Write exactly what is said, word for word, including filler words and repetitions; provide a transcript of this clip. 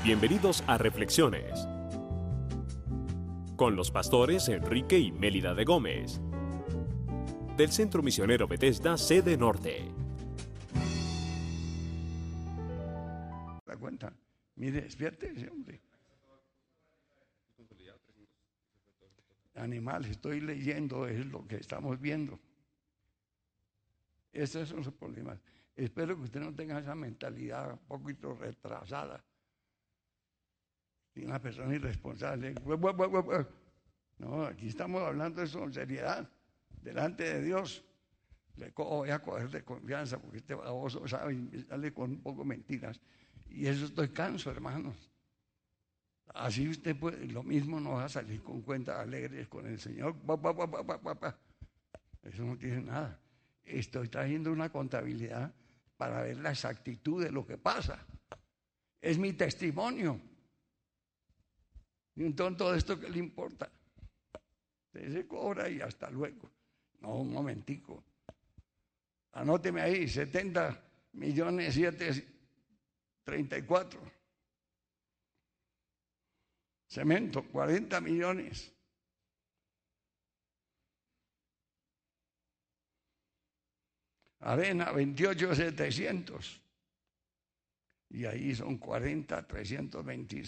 Bienvenidos a Reflexiones con los pastores Enrique y Mélida de Gómez del Centro Misionero Bethesda, sede norte. La cuenta, mire, despiértese, hombre. Animal, estoy leyendo, es lo que estamos viendo. Esos son los problemas. Espero que usted no tenga esa mentalidad un poquito retrasada. Una persona irresponsable. No, aquí estamos hablando de eso con seriedad, delante de Dios. Le voy a coger de confianza porque este baboso sabe y sale con un poco mentiras. Y eso estoy canso, hermanos. Así usted puede, lo mismo no va a salir con cuentas alegres con el Señor. Eso no tiene nada. Estoy trayendo una contabilidad para ver la exactitud de lo que pasa. Es mi testimonio. Y entonces todo esto, ¿qué le importa? Usted se cobra y hasta luego. No, un momentico. Anóteme ahí, setenta millones, siete, treinta y cuatro. Cemento, cuarenta millones. Arena, veintiocho, setecientos. Y ahí son cuarenta, trescientos veintiséis.